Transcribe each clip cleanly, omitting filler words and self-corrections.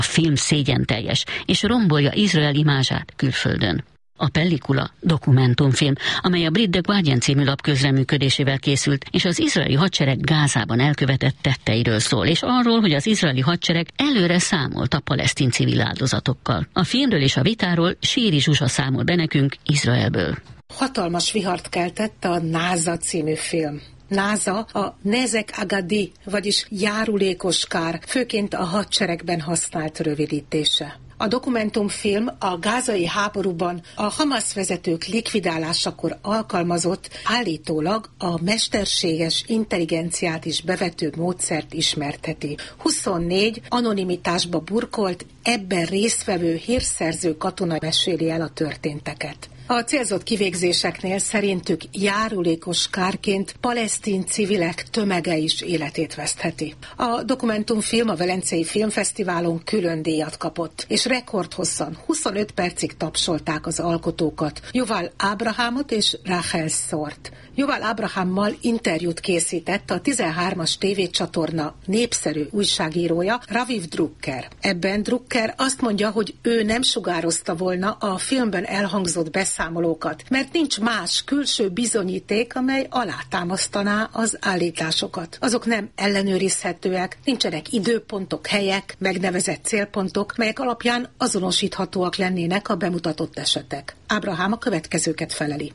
A film szégyenteljes, és rombolja Izrael imázsát külföldön. A Pellicula dokumentumfilm, amely a Brit The Guardian című lap közreműködésével készült, és az izraeli hadsereg Gázában elkövetett tetteiről szól, és arról, hogy az izraeli hadsereg előre számolt a palesztin civil áldozatokkal. A filmről és a vitáról Síri Zsuzsa számol be nekünk Izraelből. Hatalmas vihart keltett a Náza című film. Náza a Nezek Agadi, vagyis járulékos kár, főként a hadseregben használt rövidítése. A dokumentumfilm a gázai háborúban a Hamas vezetők likvidálásakor alkalmazott, állítólag a mesterséges intelligenciát is bevető módszert ismerteti. 24 anonimitásba burkolt, ebben résztvevő hírszerző katona meséli el a történteket. A célzott kivégzéseknél szerintük járulékos kárként palesztin civilek tömege is életét vesztheti. A dokumentumfilm a Velencei Filmfesztiválon külön díjat kapott, és rekordhosszan 25 percig tapsolták az alkotókat, Yuval Abrahamot és Rachel Szort. Yuval Abrahammal interjút készített a 13-as tévécsatorna népszerű újságírója, Raviv Drucker. Ebben Drucker azt mondja, hogy ő nem sugározta volna a filmben elhangzott beszámolókat, mert nincs más külső bizonyíték, amely alátámasztaná az állításokat. Azok nem ellenőrizhetőek, nincsenek időpontok, helyek, megnevezett célpontok, melyek alapján azonosíthatóak lennének a bemutatott esetek. Abraham a következőket feleli.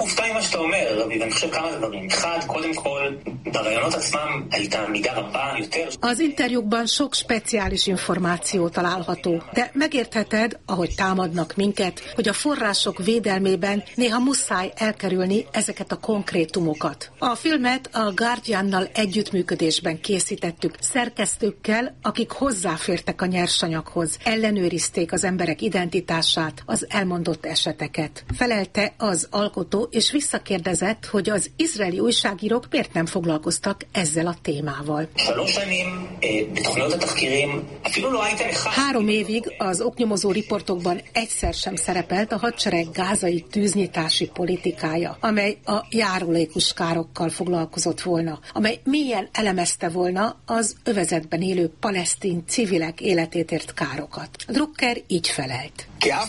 Az interjúkban sok speciális információ található, de megértheted, ahogy támadnak minket, hogy a források védelmében néha muszáj elkerülni ezeket a konkrétumokat. A filmet a Guardiannal együttműködésben készítettük, szerkesztőkkel, akik hozzáfértek a nyersanyaghoz, ellenőrizték az emberek identitását, az elmondott eseteket. Felelte az alkotó, és visszakérdezett, hogy az izraeli újságírók miért nem foglalkoztak ezzel a témával. 3 évig az oknyomozó riportokban egyszer sem szerepelt a hadsereg gázai tűznyitási politikája, amely a járulékos károkkal foglalkozott volna, amely mélyen elemezte volna az övezetben élő palesztin civilek életét ért károkat. Drucker így felelt.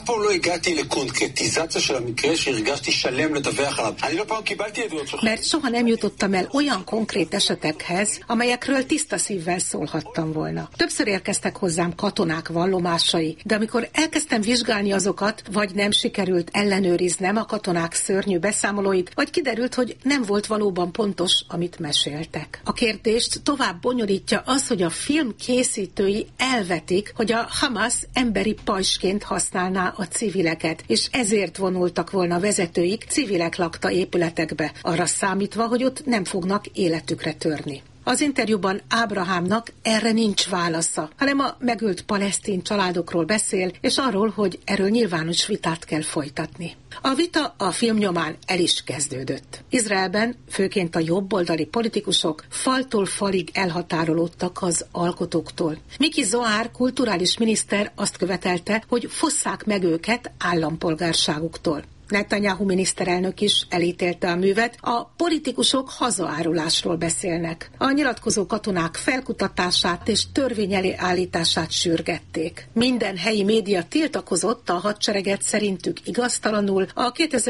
Mert soha nem jutottam el olyan konkrét esetekhez, amelyekről tiszta szívvel szólhattam volna. Többször érkeztek hozzám katonák vallomásai, de amikor elkezdtem vizsgálni azokat, vagy nem sikerült ellenőriznem a katonák szörnyű beszámolóit, vagy kiderült, hogy nem volt valóban pontos, amit meséltek. A kérdést tovább bonyolítja az, hogy a film készítői elvetik, hogy a Hamas emberi pajzsként használná a civileket, és ezért vonultak volna vezetőik civilek lakta épületekbe, arra számítva, hogy ott nem fognak életükre törni. Az interjúban Ábrahámnak erre nincs válasza, hanem a megölt palesztin családokról beszél, és arról, hogy erről nyilvános vitát kell folytatni. A vita a film nyomán el is kezdődött. Izraelben főként a jobboldali politikusok faltól falig elhatárolódtak az alkotóktól. Miki Zohar kulturális miniszter azt követelte, hogy fosszák meg őket állampolgárságuktól. Netanyahu miniszterelnök is elítélte a művet, a politikusok hazaárulásról beszélnek. A nyilatkozó katonák felkutatását és törvény elé állítását sürgették. Minden helyi média tiltakozott a hadsereget szerintük igaztalanul a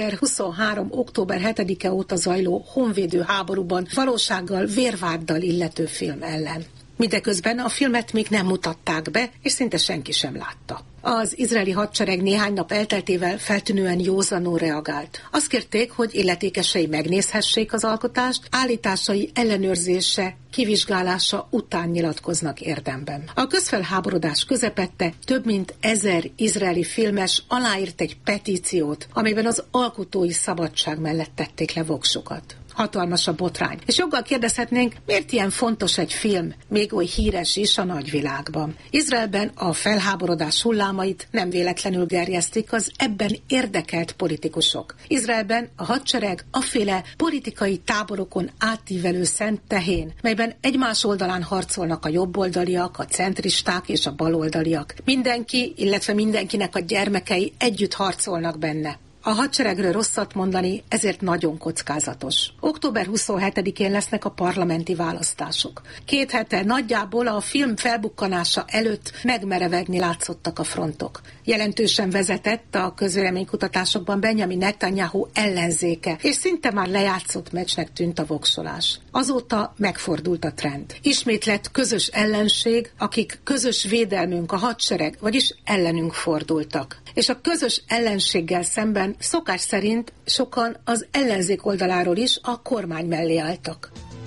2023. október 7-e óta zajló honvédő háborúban valósággal, vérváddal illető film ellen. Mindeközben a filmet még nem mutatták be, és szinte senki sem látta. Az izraeli hadsereg néhány nap elteltével feltűnően józanul reagált. Azt kérték, hogy illetékesei megnézhessék az alkotást, állításai ellenőrzése, kivizsgálása után nyilatkoznak érdemben. A közfelháborodás közepette több mint 1000 izraeli filmes aláírt egy petíciót, amelyben az alkotói szabadság mellett tették le voksukat. Hatalmas a botrány. És joggal kérdezhetnénk, miért ilyen fontos egy film, még oly híres is a nagyvilágban. Izraelben a felháborodás hullámait nem véletlenül gerjesztik az ebben érdekelt politikusok. Izraelben a hadsereg afféle politikai táborokon átívelő szent tehén, melyben egymás oldalán harcolnak a jobboldaliak, a centristák és a baloldaliak. Mindenki, illetve mindenkinek a gyermekei együtt harcolnak benne. A hadseregről rosszat mondani ezért nagyon kockázatos. Október 27-én lesznek a parlamenti választások. 2 hete nagyjából a film felbukkanása előtt megmerevedni látszottak a frontok. Jelentősen vezetett a közvéleménykutatásokban Benjamin Netanyahu ellenzéke, és szinte már lejátszott meccsnek tűnt a voksolás. Azóta megfordult a trend. Ismét lett közös ellenség, akik közös védelmünk, a hadsereg, vagyis ellenünk fordultak. És a közös ellenséggel szemben szokás szerint sokan az ellenzék oldaláról is a kormány mellé álltak.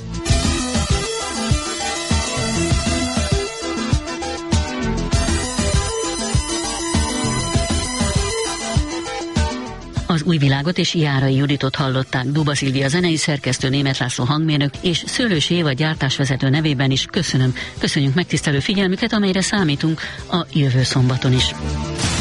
Az Új Világot és Járai Juditot hallották. Duba Szilvia zenei szerkesztő, Németh László hangmérnök és Szőlősi Éva gyártásvezető nevében is köszönjük megtisztelő figyelmüket, amelyre számítunk a jövő szombaton is.